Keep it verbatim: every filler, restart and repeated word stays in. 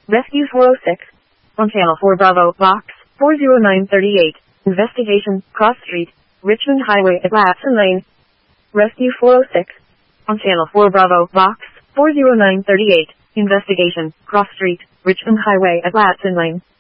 Rescue four oh six. On Channel four Bravo, Box four oh nine thirty-eight. Investigation, Cross Street, Richmond Highway at Latson Lane. Rescue four oh six. On Channel four Bravo, Box four oh nine thirty-eight. Investigation, Cross Street, Richmond Highway at Latson Lane.